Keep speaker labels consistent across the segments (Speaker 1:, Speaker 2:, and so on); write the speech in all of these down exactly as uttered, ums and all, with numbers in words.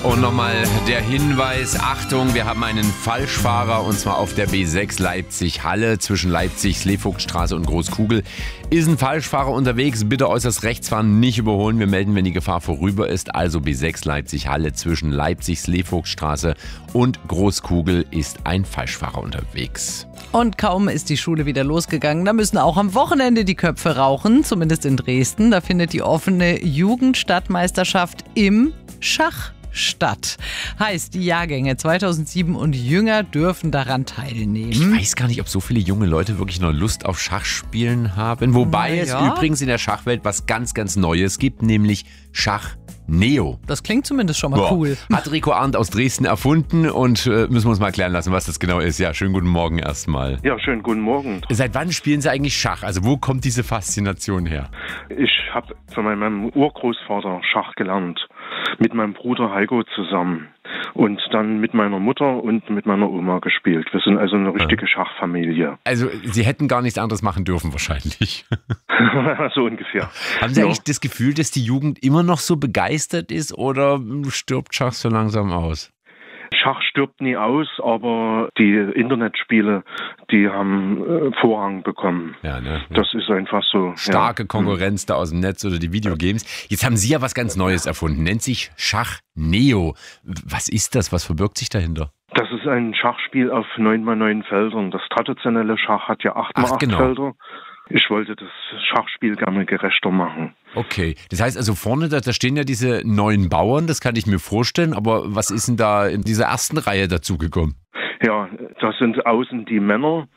Speaker 1: Und nochmal der Hinweis, Achtung, wir haben einen Falschfahrer und zwar auf der B sechs Leipzig-Halle zwischen Leipzig, Sleevogtstraße und Großkugel. Ist ein Falschfahrer unterwegs, bitte äußerst rechts fahren, nicht überholen. Wir melden, wenn die Gefahr vorüber ist. Also B sechs Leipzig-Halle zwischen Leipzig, Sleevogtstraße und Großkugel ist ein Falschfahrer unterwegs.
Speaker 2: Und kaum ist die Schule wieder losgegangen, da müssen auch am Wochenende die Köpfe rauchen, zumindest in Dresden. Da findet die offene Jugendstadtmeisterschaft im Schach statt. Heißt, die Jahrgänge zweitausendsieben und jünger dürfen daran teilnehmen.
Speaker 1: Ich weiß gar nicht, ob so viele junge Leute wirklich noch Lust auf Schachspielen haben. Wobei
Speaker 2: Na
Speaker 1: es
Speaker 2: ja.
Speaker 1: übrigens in der Schachwelt was ganz, ganz Neues gibt, nämlich Schach Neo.
Speaker 2: Das klingt zumindest schon mal
Speaker 1: Boah.
Speaker 2: cool.
Speaker 1: Hat Rico Arndt aus Dresden erfunden und äh, müssen wir uns mal klären lassen, was das genau ist. Ja, schönen guten Morgen erstmal.
Speaker 3: Ja, schönen guten Morgen.
Speaker 1: Seit wann spielen Sie eigentlich Schach? Also wo kommt diese Faszination her?
Speaker 3: Ich habe von meinem Urgroßvater Schach gelernt. Mit meinem Bruder Heiko zusammen. Und dann mit meiner Mutter und mit meiner Oma gespielt. Wir sind also eine richtige ja. Schachfamilie.
Speaker 1: Also Sie hätten gar nichts anderes machen dürfen wahrscheinlich.
Speaker 3: So ungefähr.
Speaker 1: Haben Sie
Speaker 3: ja.
Speaker 1: eigentlich das Gefühl, dass die Jugend immer noch so begeistert ist oder stirbt Schach so langsam aus?
Speaker 3: Schach stirbt nie aus, aber die Internetspiele, die haben äh, Vorrang bekommen.
Speaker 1: Ja, ne?
Speaker 3: Das ist einfach so.
Speaker 1: Starke
Speaker 3: ja.
Speaker 1: Konkurrenz da aus dem Netz oder die Videogames. Jetzt haben Sie ja was ganz Neues erfunden, nennt sich Schach Neo. Was ist das? Was verbirgt sich dahinter?
Speaker 3: Das ist ein Schachspiel auf neun mal neun Feldern. Das traditionelle Schach hat ja acht mal acht
Speaker 1: genau.
Speaker 3: Felder. Ich wollte das Schachspiel gerne gerechter machen.
Speaker 1: Okay, das heißt also vorne, da, da stehen ja diese neun Bauern, das kann ich mir vorstellen, aber was ist denn da in dieser ersten Reihe dazugekommen?
Speaker 3: Ja, das sind außen die Männer,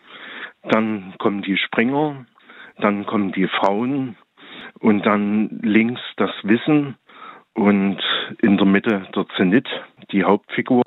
Speaker 3: dann kommen die Springer, dann kommen die Frauen und dann links das Wissen und in der Mitte der Zenit, die Hauptfigur.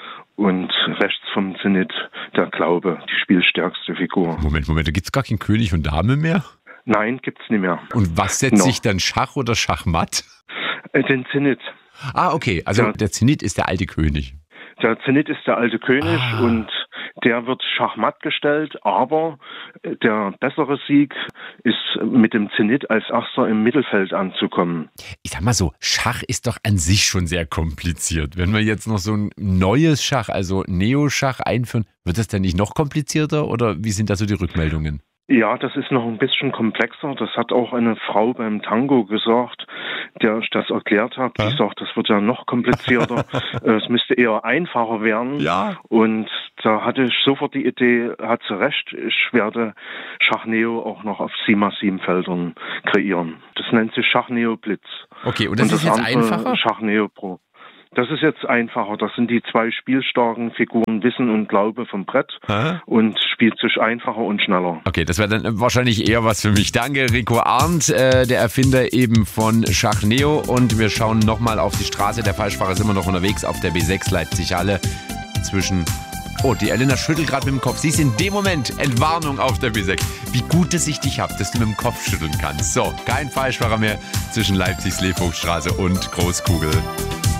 Speaker 3: Und rechts vom Zenit der Glaube, die spielstärkste Figur.
Speaker 1: Moment, Moment, da gibt es gar keinen König und Dame mehr?
Speaker 3: Nein, gibt's nicht mehr.
Speaker 1: Und was setzt
Speaker 3: no.
Speaker 1: sich dann Schach oder Schachmatt?
Speaker 3: Den Zenit.
Speaker 1: Ah, okay, also ja. der Zenit ist der alte König.
Speaker 3: Der Zenit ist der alte König
Speaker 1: ah.
Speaker 3: und der wird schachmatt gestellt, aber der bessere Sieg ist mit dem Zenit als Erster im Mittelfeld anzukommen.
Speaker 1: Ich sag mal so, Schach ist doch an sich schon sehr kompliziert. Wenn wir jetzt noch so ein neues Schach, also Neo-Schach einführen, wird das dann nicht noch komplizierter oder wie sind da so die Rückmeldungen?
Speaker 3: Ja, das ist noch ein bisschen komplexer. Das hat auch eine Frau beim Tango gesagt, der ich das erklärt habe. Die sagt, das wird ja noch komplizierter. Es müsste eher einfacher werden.
Speaker 1: Ja.
Speaker 3: Und da hatte ich sofort die Idee, hat sie recht, ich werde Schach Neo auch noch auf sieben mal sieben Feldern kreieren. Das nennt sich Schach Neo Blitz.
Speaker 1: Okay, und das, und das ist jetzt einfacher?
Speaker 3: Schach Neo Pro. Das ist jetzt einfacher. Das sind die zwei spielstarken Figuren Wissen und Glaube vom Brett Hä? Und spielt sich einfacher und schneller.
Speaker 1: Okay, das wäre dann wahrscheinlich eher was für mich. Danke, Rico Arndt, äh, der Erfinder eben von Schach Neo. Und wir schauen nochmal auf die Straße. Der Falschfahrer ist immer noch unterwegs auf der B sechs Leipzig-Halle zwischen... Oh, die Elena schüttelt gerade mit dem Kopf. Sie ist in dem Moment Entwarnung auf der B sechs. Wie gut, dass ich dich habe, dass du mit dem Kopf schütteln kannst. So, kein Falschfahrer mehr zwischen Leipzig, Sleevogtstraße und Großkugel.